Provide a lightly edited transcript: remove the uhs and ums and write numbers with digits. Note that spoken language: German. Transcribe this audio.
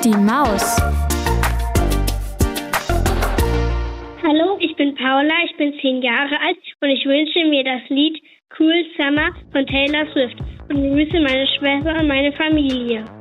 Die Maus. Hallo, ich bin Paula, ich bin 10 Jahre alt und ich wünsche mir das Lied Cool Summer von Taylor Swift und grüße meine Schwester und meine Familie.